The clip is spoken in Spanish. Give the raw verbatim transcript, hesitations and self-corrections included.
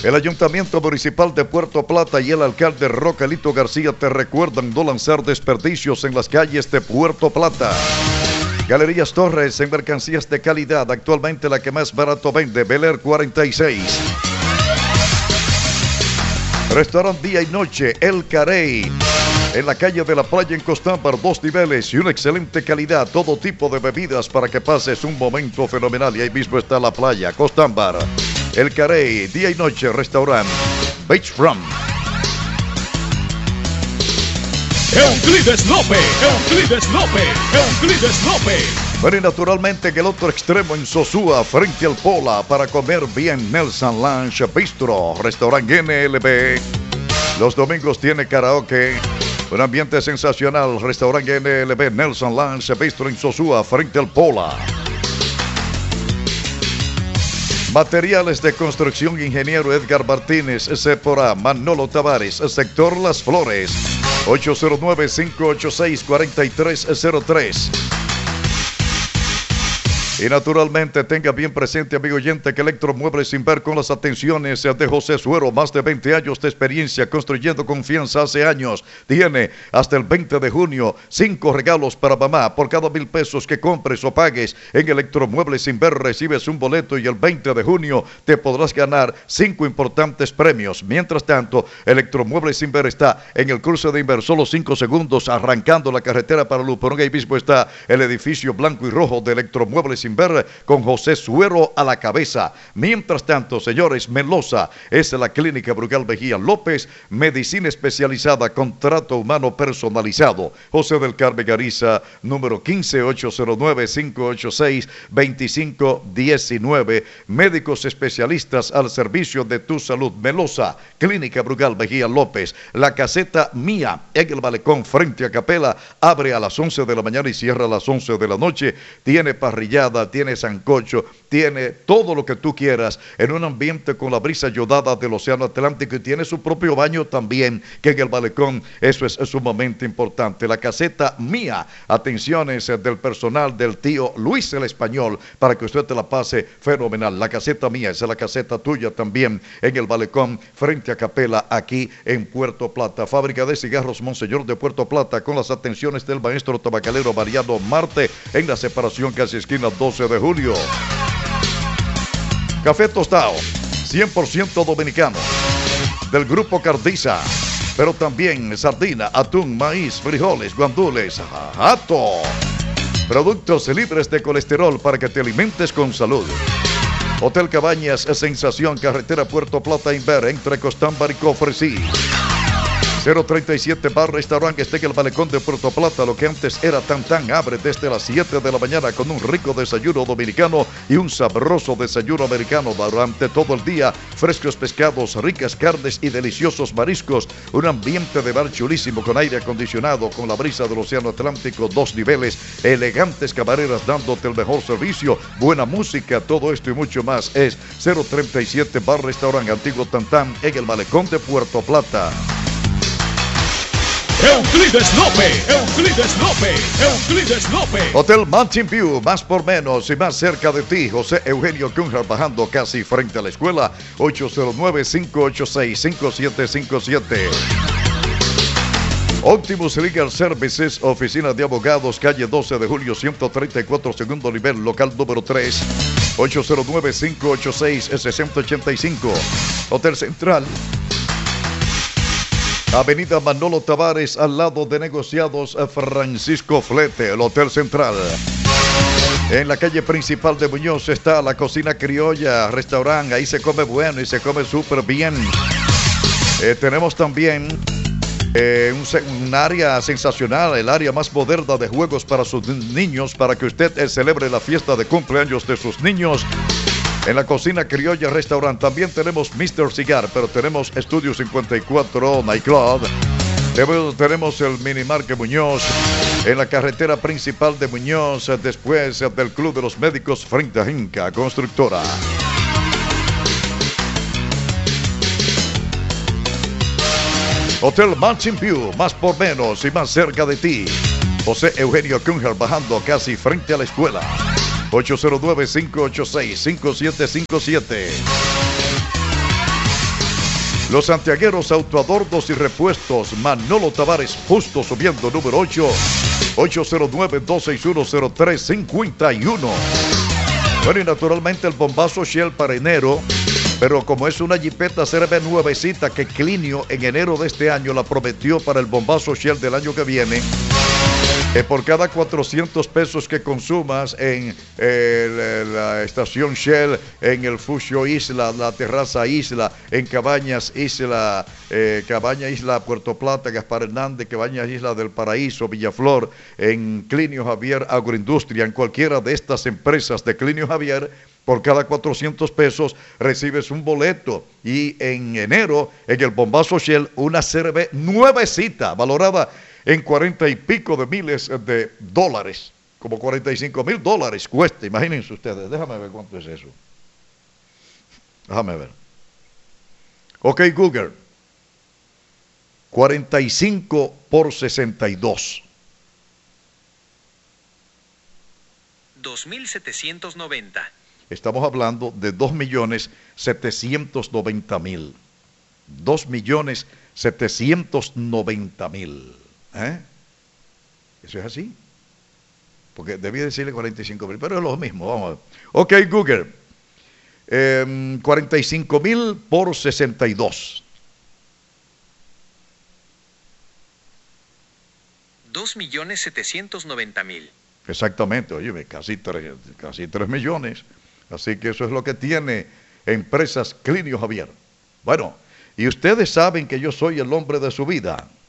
El Ayuntamiento Municipal de Puerto Plata y el alcalde Rocalito García te recuerdan no lanzar desperdicios en las calles de Puerto Plata. Galerías Torres en mercancías de calidad, actualmente la que más barato vende, Bel Air cuarenta y seis. Restaurante Día y Noche, El Carey, en la calle de la Playa en Costámbar, dos niveles y una excelente calidad, todo tipo de bebidas para que pases un momento fenomenal. Y ahí mismo está la playa, Costámbar. El Carey, Día y Noche, Restaurante Beachfront. Euclides López, Euclides López, Euclides López. Bueno, y naturalmente en el otro extremo en Sosúa, frente al Pola, para comer bien, Nelson Lounge Bistro, Restaurante N L B. Los domingos tiene karaoke, un ambiente sensacional, Restaurante N L B, Nelson Lounge Bistro en Sosúa, frente al Pola. Materiales de construcción, ingeniero Edgar Martínez, Sepora, Manolo Tavares, sector Las Flores, ocho cero nueve, cinco ocho seis, cuatro tres cero tres. Y naturalmente tenga bien presente, amigo oyente, que Electromuebles Inver, con las atenciones de José Suero, más de veinte años de experiencia construyendo confianza hace años, tiene hasta el veinte de junio cinco regalos para mamá. Por cada mil pesos que compres o pagues en Electromuebles Inver recibes un boleto y el veinte de junio te podrás ganar cinco importantes premios. Mientras tanto, Electromuebles Inver está en el cruce de Inver, solo cinco segundos arrancando la carretera para Luperón. Ahí mismo está el edificio blanco y rojo de Electromuebles Inver con José Suero a la cabeza. Mientras tanto, señores, Melosa es la clínica Brugal Mejía López, medicina especializada con trato humano personalizado. José del Carmen Gariza, número quince, ocho cero nueve, cinco ocho seis, dos cinco uno nueve. Médicos especialistas al servicio de tu salud. Melosa, clínica Brugal Mejía López. La caseta Mía en el Malecón frente a Capela abre a las once de la mañana y cierra a las once de la noche. Tiene parrillada, tiene sancocho, tiene todo lo que tú quieras en un ambiente con la brisa yodada del Océano Atlántico, y tiene su propio baño también, que en el Malecón eso es, es sumamente importante. La caseta Mía, atenciones del personal del tío Luis el Español, para que usted te la pase fenomenal. La caseta Mía es la caseta tuya también en el Malecón frente a Capela, aquí en Puerto Plata. Fábrica de cigarros Monseñor de Puerto Plata, con las atenciones del maestro tabacalero Mariano Marte en la separación casi esquina doce de julio. Café tostado, cien por ciento dominicano, del grupo Cardiza, pero también sardina, atún, maíz, frijoles, guandules, jato. Productos libres de colesterol para que te alimentes con salud. Hotel Cabañas, Sensación, carretera Puerto Plata Inver, entre Costámbar y Cofresí. cero treinta y siete Bar Restaurant, que está en el Malecón de Puerto Plata. Lo que antes era Tan Tan abre desde las siete de la mañana con un rico desayuno dominicano y un sabroso desayuno americano durante todo el día. Frescos pescados, ricas carnes y deliciosos mariscos. Un ambiente de bar chulísimo con aire acondicionado, con la brisa del Océano Atlántico, dos niveles, elegantes camareras dándote el mejor servicio, buena música. Todo esto y mucho más es cero treinta y siete Bar Restaurant, Antiguo Tan Tan, en el Malecón de Puerto Plata. Euclides López, Euclides López, Euclides López. Hotel Mountain View, más por menos y más cerca de ti. José Eugenio Cunha, bajando casi frente a la escuela, ocho cero nueve, cinco ocho seis, cinco siete cinco siete. Optimus Legal Services, oficina de abogados, calle doce de julio, ciento treinta y cuatro, segundo nivel, local número tres, ocho cero nueve, cinco ocho seis, seis cero ocho cinco. Hotel Central, Avenida Manolo Tavares, al lado de Negociados Francisco Flete, el Hotel Central. En la calle principal de Muñoz está la Cocina Criolla, restaurante, ahí se come bueno y se come súper bien. Eh, tenemos también eh, un, un área sensacional, el área más moderna de juegos para sus niños, para que usted eh, celebre la fiesta de cumpleaños de sus niños. En la Cocina Criolla Restaurant también tenemos mister Cigar, pero tenemos Estudio cincuenta y cuatro Nightclub. Tenemos el Minimarket Muñoz en la carretera principal de Muñoz, después del Club de los Médicos frente a Inca Constructora. Hotel Mountain View, más por menos y más cerca de ti. José Eugenio Cunha, bajando casi frente a la escuela. ocho cero nueve, cinco ocho seis, cinco siete cinco siete. Los santiagueros autoadornos y repuestos. Manolo Tavares, justo subiendo número ocho. ocho cero nueve, dos seis uno, cero tres cinco uno. Bueno, y naturalmente el bombazo Shell para enero. Pero como es una Jeepeta C R V nuevecita que Clinio en enero de este año la prometió para el bombazo Shell del año que viene, eh, por cada cuatrocientos pesos que consumas en eh, la estación Shell, en el Fusio Isla, la Terraza Isla, en Cabañas Isla, eh, Cabaña Isla Puerto Plata, Gaspar Hernández, Cabañas Isla del Paraíso, Villaflor, en Clinio Javier Agroindustria, en cualquiera de estas empresas de Clinio Javier, por cada cuatrocientos pesos recibes un boleto. Y en enero, en el bombazo Shell, una C R V nuevecita, valorada en cuarenta y pico de miles de dólares. Como cuarenta y cinco mil dólares cuesta, imagínense ustedes. Déjame ver cuánto es eso. Déjame ver. Ok, Google. cuarenta y cinco por sesenta y dos. dos mil setecientos noventa. Estamos hablando de dos millones setecientos noventa mil. dos millones setecientos noventa mil. ¿Eh? Eso es así. Porque debía decirle cuarenta y cinco mil, pero es lo mismo. Vamos a ver. Ok, Google. Eh, cuarenta y cinco mil por sesenta y dos. dos millones setecientos noventa mil. Exactamente, oye, casi tres, casi tres millones. Así que eso es lo que tiene Empresas Clinio Javier. Bueno, y ustedes saben que yo soy el hombre de su vida.